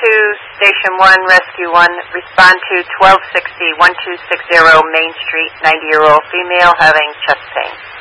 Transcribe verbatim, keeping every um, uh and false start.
to Station one, Rescue one. Respond to twelve sixty, twelve sixty Main Street, ninety-year-old female having chest pain.